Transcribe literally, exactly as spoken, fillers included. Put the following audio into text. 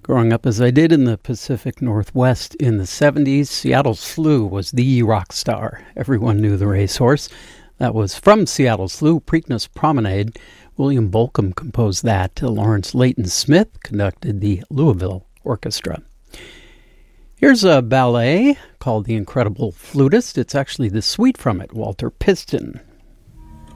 Growing up as I did in the Pacific Northwest in the seventies, Seattle Slew was the rock star. Everyone knew the racehorse. That was from Seattle Slew, Preakness Promenade. William Bolcom composed that. Lawrence Leighton Smith conducted the Louisville Orchestra. Here's a ballet called The Incredible Flutist. It's actually the suite from it. Walter Piston